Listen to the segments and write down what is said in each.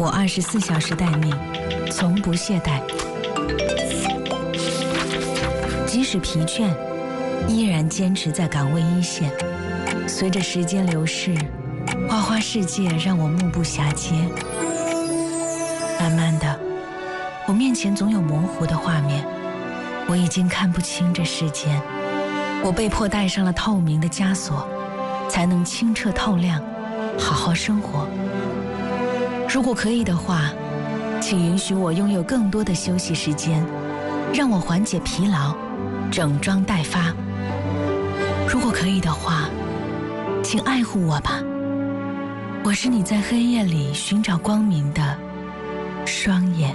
我24小时待命，从不懈怠。即使疲倦，依然坚持在岗位一线。随着时间流逝，花花世界让我目不暇接。慢慢的，我面前总有模糊的画面，我已经看不清这世间。我被迫戴上了透明的枷锁，才能清澈透亮，好好生活。如果可以的话，请允许我拥有更多的休息时间，让我缓解疲劳，整装待发。如果可以的话，请爱护我吧，我是你在黑夜里寻找光明的双眼。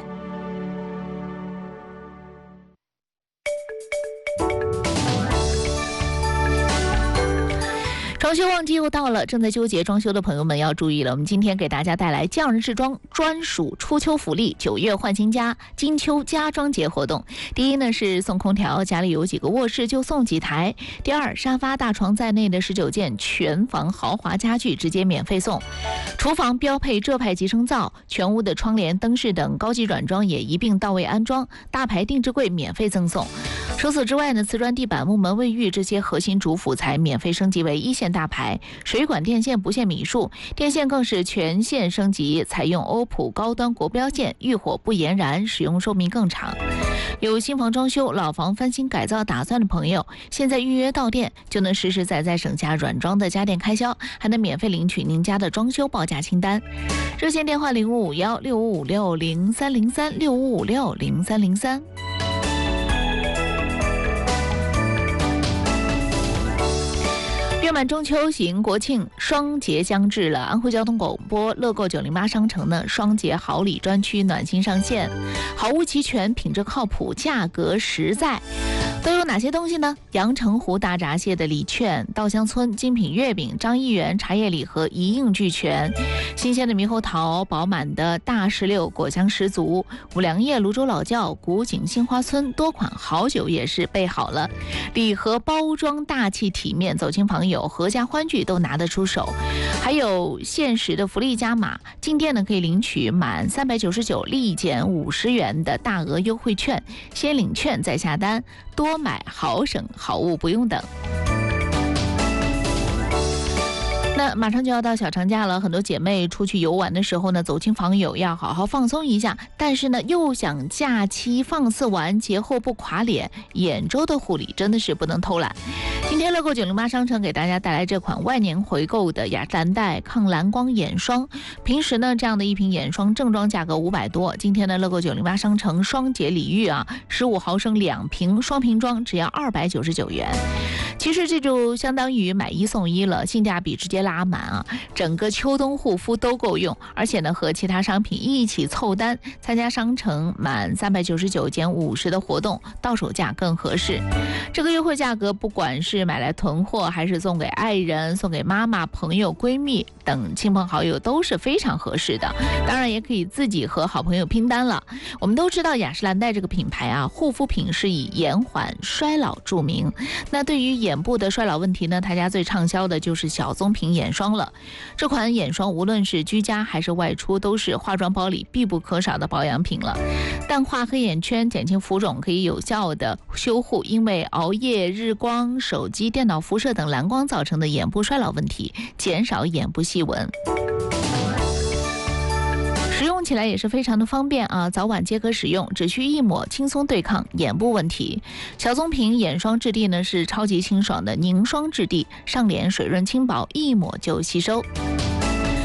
装修旺季又到了，正在纠结装修的朋友们要注意了。我们今天给大家带来匠人制装专属初秋福利，9月换新家金秋家装节活动。第一呢是送空调，家里有几个卧室就送几台；第二，沙发大床在内的19件全房豪华家具直接免费送；厨房标配浙派集成灶，全屋的窗帘、灯饰等高级软装也一并到位安装，大牌定制柜免费赠送。除此之外呢，瓷砖地板、木门、卫浴这些核心主辅材免费升级为1线大牌，水管电线不限米数，电线更是全线升级，采用欧普高端国标线，遇火不延燃，使用寿命更长。有新房装修、老房翻新改造打算的朋友，现在预约到店就能实实在在省下软装的家电开销，还能免费领取您家的装修报价清单。热线电话055165560303 65560303。月满中秋，喜迎国庆，双节将至了。安徽交通广播乐购908商城呢，双节好礼专区暖心上线，好物齐全，品质靠谱，价格实在。都有哪些东西呢？阳澄湖大闸蟹的礼券，稻香村精品月饼，张一元茶叶礼盒一应俱全，新鲜的猕猴桃，饱满的大石榴果香十足，五粮液泸州老窖，古井杏花村多款好酒也是备好了，礼盒包装大气体面，走亲访友合家欢聚都拿得出手。还有限时的福利加码，进店呢可以领取满399立减50元的大额优惠券，先领券再下单，多买好省，好物不用等。那马上就要到小长假了，很多姐妹出去游玩的时候呢，走亲访友要好好放松一下，但是呢又想假期放肆玩，节后不垮脸，眼周的护理真的是不能偷懒。今天乐购908商城给大家带来这款万年回购的雅诗兰黛抗蓝光眼霜，平时呢这样的一瓶眼霜正装价格500多，今天的乐购908商城双节礼遇啊，15毫升2瓶双瓶装只要299元。其实这就相当于买1送1了，性价比直接拉满啊！整个秋冬护肤都够用，而且呢和其他商品一起凑单，参加商城满399减50的活动，到手价更合适。这个优惠价格不管是买来囤货，还是送给爱人、送给妈妈、朋友、闺蜜等亲朋好友都是非常合适的。当然也可以自己和好朋友拼单了。我们都知道雅诗兰黛这个品牌啊，护肤品是以延缓衰老著名。那对于眼部的衰老问题呢，他家最畅销的就是小棕瓶眼霜了。这款眼霜无论是居家还是外出，都是化妆包里必不可少的保养品了。淡化黑眼圈，减轻浮肿，可以有效的修护因为熬夜、日光、手机、电脑辐射等蓝光造成的眼部衰老问题，减少眼部细纹。使用起来也是非常的方便啊，早晚皆可使用，只需一抹，轻松对抗眼部问题。小棕瓶眼霜质地呢是超级清爽的凝霜质地，上脸水润轻薄，一抹就吸收。